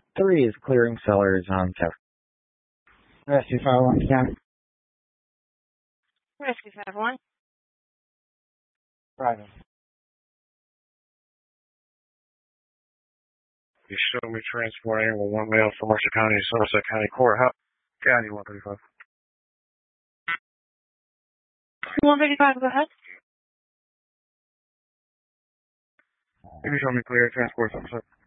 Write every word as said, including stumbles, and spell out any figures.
three is clearing sellers on seven. Rescue five one County. Rescue five one. Private. You show me transporting one male from Mercer County, Somerset County Courthouse. County one thirty-five. one thirty-five, go ahead. Can you show me clear transport Somerset?